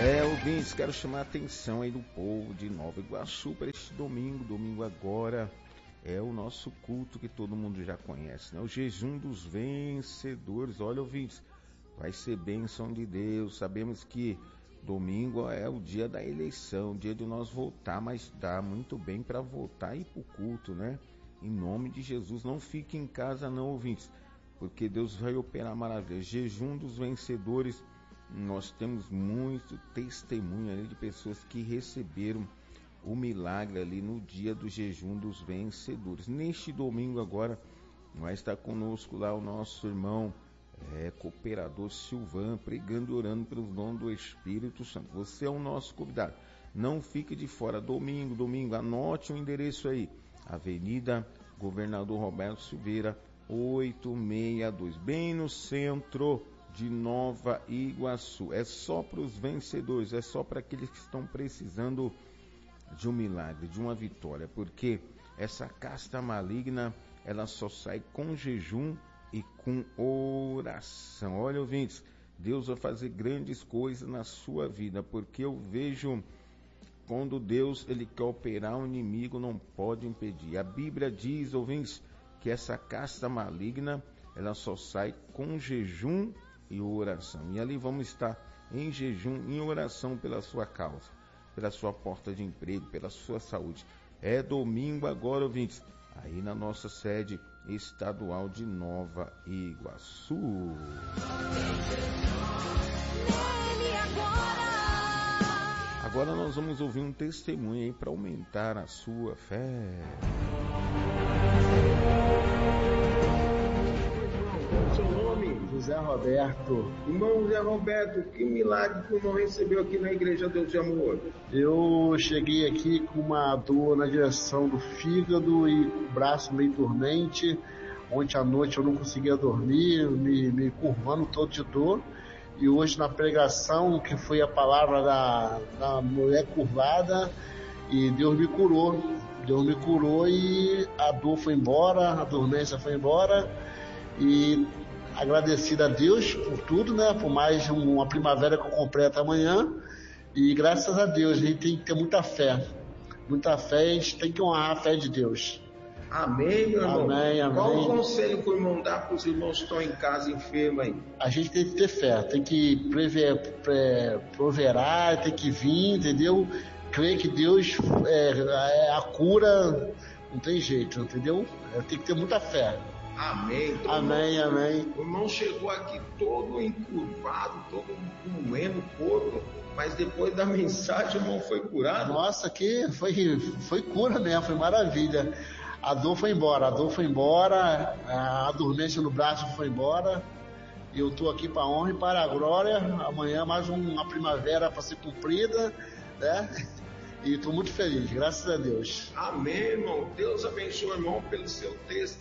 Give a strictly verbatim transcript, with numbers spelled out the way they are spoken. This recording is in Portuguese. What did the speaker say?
É, ouvintes, quero chamar a atenção aí do povo de Nova Iguaçu para este domingo. Domingo agora é o nosso culto que todo mundo já conhece, né? O jejum dos vencedores. Olha, ouvintes, vai ser bênção de Deus. Sabemos que domingo é o dia da eleição, dia de nós votar, mas dá muito bem para votar e ir para o culto, né? Em nome de Jesus, não fique em casa não, ouvintes, porque Deus vai operar maravilhas. Jejum dos vencedores. Nós temos muito testemunho ali de pessoas que receberam o milagre ali no dia do jejum dos vencedores. Neste domingo agora, vai estar conosco lá o nosso irmão é, cooperador Silvan, pregando e orando pelos dons do Espírito Santo. Você é o nosso convidado. Não fique de fora. Domingo, domingo, anote o endereço aí. Avenida Governador Roberto Silveira, oitocentos e sessenta e dois, bem no centro de Nova Iguaçu. É só para os vencedores, é só para aqueles que estão precisando de um milagre, de uma vitória, porque essa casta maligna, ela só sai com jejum e com oração. Olha, ouvintes, Deus vai fazer grandes coisas na sua vida, porque eu vejo quando Deus ele quer operar, o inimigo não pode impedir. A Bíblia diz, ouvintes, que essa casta maligna, ela só sai com jejum e oração. E ali vamos estar em jejum, em oração pela sua causa, pela sua porta de emprego, pela sua saúde. É domingo agora, ouvintes, aí na nossa sede estadual de Nova Iguaçu. Agora nós vamos ouvir um testemunho aí para aumentar a sua fé. Seu nome? José Roberto. Irmão José Roberto, que milagre que o irmão recebeu aqui na Igreja Deus de Amor? Eu cheguei aqui com uma dor na direção do fígado e o braço meio dormente. Ontem à noite eu não conseguia dormir, me, me curvando todo de dor. E hoje na pregação, que foi a palavra da, da mulher curvada, e Deus me curou. Deus me curou e a dor foi embora, a dormência foi embora. E agradecido a Deus por tudo, né? Por mais uma primavera que eu completo amanhã. E graças a Deus, a gente tem que ter muita fé. Muita fé, a gente tem que honrar a fé de Deus. Amém, meu irmão? Amém, amém. Qual o conselho que o irmão dá para os irmãos que estão em casa enfermos aí? A gente tem que ter fé, tem que prever, pre, proverar, tem que vir, entendeu? Crer que Deus é, é a cura, não tem jeito, entendeu? Tem que ter muita fé. Amém. Então, amém, irmão, amém. O irmão chegou aqui todo encurvado, todo doendo o corpo, mas depois da mensagem o irmão foi curado. Nossa, que foi, foi cura mesmo, foi maravilha. A dor foi embora, a dor foi embora, a dormência no braço foi embora. E eu estou aqui para a honra e para a glória. Amanhã mais uma primavera para ser cumprida, né? E estou muito feliz, graças a Deus. Amém, irmão. Deus abençoe o irmão pelo seu texto.